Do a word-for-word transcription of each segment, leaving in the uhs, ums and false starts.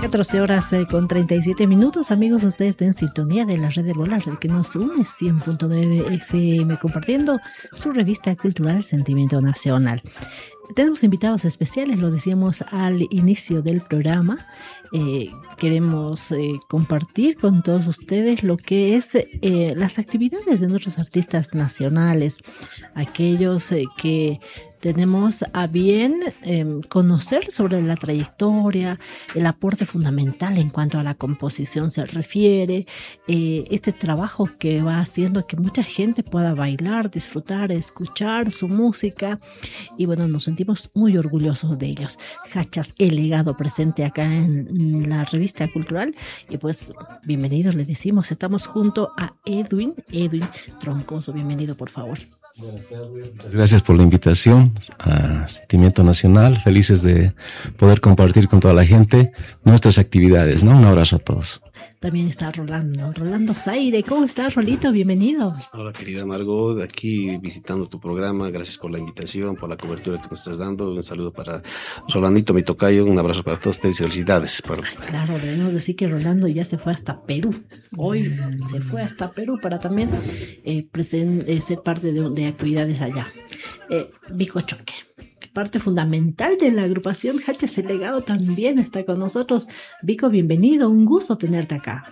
catorce horas eh, con treinta y siete minutos, amigos, ustedes en sintonía de la red de Volar, el que nos une cien punto nueve F M, compartiendo su revista cultural Sentimiento Nacional. Tenemos invitados especiales, lo decíamos al inicio del programa. Eh, queremos eh, compartir con todos ustedes lo que es eh, las actividades de nuestros artistas nacionales, aquellos eh, que tenemos a bien eh, conocer sobre la trayectoria, el aporte fundamental en cuanto a la composición se refiere, eh, este trabajo que va haciendo que mucha gente pueda bailar, disfrutar, escuchar su música, y bueno, nos sentimos muy orgullosos de ellos. Hachas, el legado presente acá en la revista cultural, y pues bienvenidos le decimos, estamos junto a Edwin, Edwin Troncoso, bienvenido por favor. Buenas tardes, muchas gracias por la invitación a Sentimiento Nacional, felices de poder compartir con toda la gente nuestras actividades, ¿no? Un abrazo a todos. También está Rolando, Rolando Zaire. ¿Cómo estás, Rolito? Bienvenido. Hola, querida Margot, de aquí visitando tu programa. Gracias por la invitación, por la cobertura que nos estás dando. Un saludo para Rolandito, mi tocayo. Un abrazo para todos ustedes y felicidades. Por... Claro, debemos decir que Rolando ya se fue hasta Perú. Hoy se fue hasta Perú para también eh, presen- eh, ser parte de, de actividades allá. Eh, Vico Choque, parte fundamental de la agrupación Hachas el Legado, también está con nosotros. Vico, bienvenido, un gusto tenerte acá.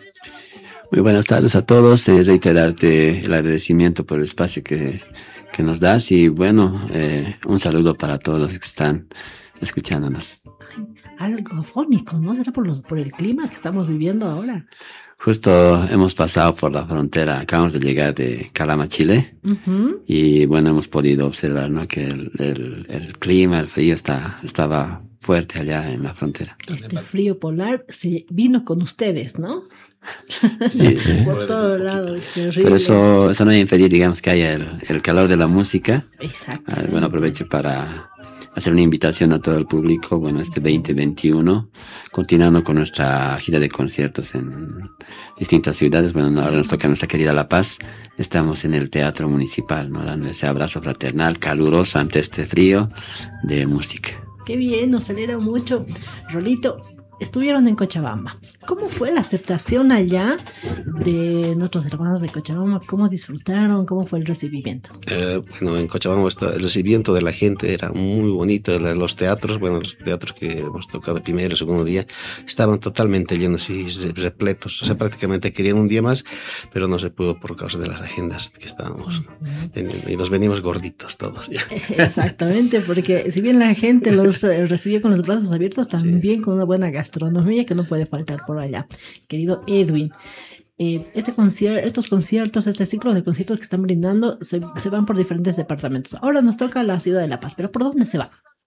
Muy buenas tardes a todos, eh, reiterarte el agradecimiento por el espacio que, que nos das y bueno, eh, un saludo para todos los que están escuchándonos. Ay, algo afónico, ¿no? ¿Será por, los, por el clima que estamos viviendo ahora? Justo hemos pasado por la frontera, acabamos de llegar de Calama, Chile, Uh-huh. y bueno, hemos podido observar, ¿no?, que el, el, el clima, el frío está, estaba fuerte allá en la frontera. Este frío polar se vino con ustedes, ¿no? Sí, sí. Por todo lado, es terrible. Pero eso, eso no impedir, digamos, que haya el, el calor de la música. Exacto. Ah, bueno, aprovecho para hacer una invitación a todo el público, bueno, este veinte veintiuno, continuando con nuestra gira de conciertos en distintas ciudades. Bueno, ahora nos toca nuestra querida La Paz. Estamos en el Teatro Municipal, ¿no?, dando ese abrazo fraternal, caluroso ante este frío de música. Qué bien, nos alegra mucho. Rolito, estuvieron en Cochabamba. ¿Cómo fue la aceptación allá de nuestros hermanos de Cochabamba? ¿Cómo disfrutaron? ¿Cómo fue el recibimiento? Eh, bueno, en Cochabamba está, el recibimiento de la gente era muy bonito. Los teatros, bueno, los teatros que hemos tocado el primer y el segundo día estaban totalmente llenos y repletos. O sea, prácticamente querían un día más, pero no se pudo por causa de las agendas que estábamos teniendo. Y nos venimos gorditos todos. Ya. Exactamente, porque si bien la gente los eh, recibió con los brazos abiertos, también sí, con una buena gastronomía que no puede faltar por allá. Querido Edwin, eh, este concier- estos conciertos, este ciclo de conciertos que están brindando, se, se van por diferentes departamentos. Ahora nos toca la ciudad de La Paz, pero ¿por dónde se va?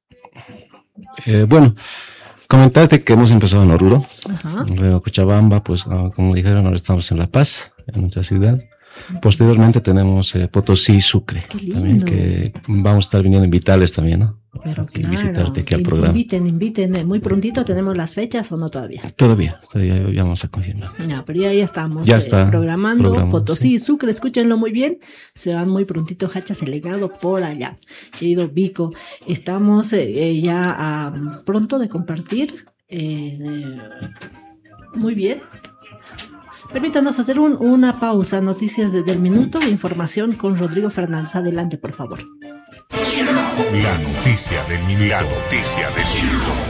Eh, bueno, comentarte que hemos empezado en Oruro, Ajá. luego Cochabamba, pues como dijeron, ahora estamos en La Paz, en nuestra ciudad. Posteriormente tenemos eh, Potosí y Sucre, también, que vamos a estar viniendo en Vitales también, ¿no? Pero Y claro, visitarte aquí al que programa. inviten, inviten. Muy prontito tenemos las fechas, ¿o no todavía? Todavía, todavía ya vamos a confirmar. No, pero ya, ya estamos Ya eh, está programando programado, Potosí sí. y Sucre, escúchenlo muy bien, se van muy prontito Hachas el Legado por allá. Querido Vico, estamos eh, eh, ya a, pronto de compartir, eh, eh, muy bien. Permítanos hacer un, una pausa, noticias de, del minuto, información con Rodrigo Fernández. Adelante, por favor. La noticia del minuto. La noticia del minuto.